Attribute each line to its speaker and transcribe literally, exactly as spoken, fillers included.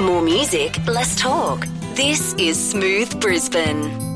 Speaker 1: More music, less talk. This is Smooth Brisbane.